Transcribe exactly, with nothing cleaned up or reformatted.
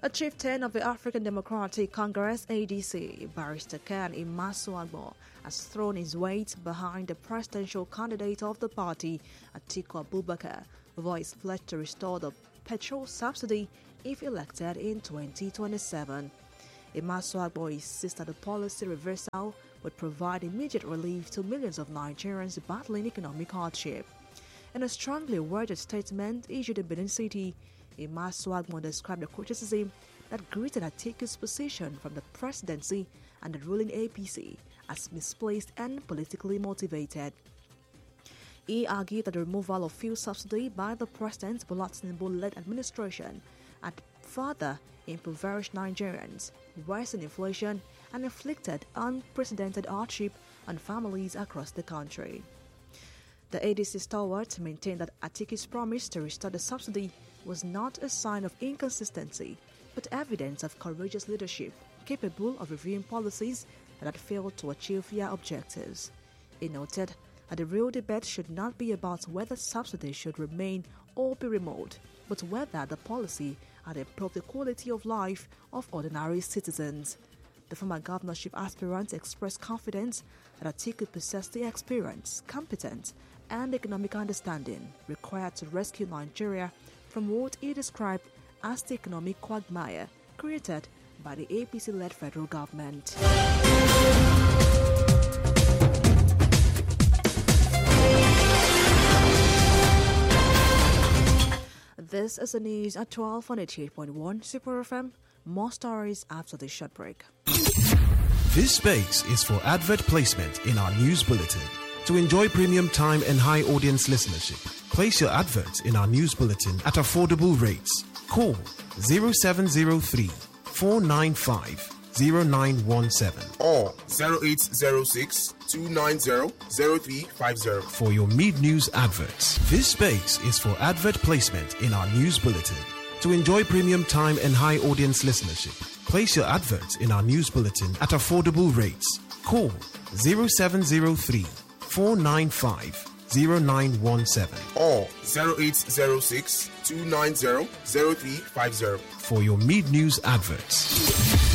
A chieftain of the African Democratic Congress (A D C), Barrister Ken Imasuagbo, has thrown his weight behind the presidential candidate of the party, Atiku Abubakar, over his pledge to restore the petrol subsidy if elected in twenty twenty-seven. Imasuagbo insists that the policy reversal would provide immediate relief to millions of Nigerians battling economic hardship. In a strongly worded statement issued in Benin City, Imasuagbo described the criticism that greeted Atiku's position from the presidency and the ruling A P C as misplaced and politically motivated. He argued that the removal of fuel subsidy by the President Bola Tinubu-led administration had further impoverished Nigerians, worsened inflation, and inflicted unprecedented hardship on families across the country. The A D C stalwart maintained that Atiku's promise to restore the subsidy was not a sign of inconsistency, but evidence of courageous leadership capable of reviewing policies that had failed to achieve their objectives. He noted that the real debate should not be about whether subsidies should remain or be removed, but whether the policy had improved the quality of life of ordinary citizens. The former governorship aspirant expressed confidence that Atiku possessed the experience, competence, and economic understanding required to rescue Nigeria from what he described as the economic quagmire created by the A P C-led federal government. This is the news at twelve on eighty-eight point one Super F M. More stories after this short break. This space is for advert placement in our news bulletin. To enjoy premium time and high audience listenership, place your adverts in our news bulletin at affordable rates. Call zero seven zero three, four nine five, zero nine one seven or zero eight zero six, two nine zero, zero three five zero for your mid-news adverts. This space is for advert placement in our news bulletin. To enjoy premium time and high audience listenership, place your adverts in our news bulletin at affordable rates. Call zero seven zero three, four nine five, zero nine one seven or zero eight zero six, two nine zero, zero three five zero for your mid-news adverts.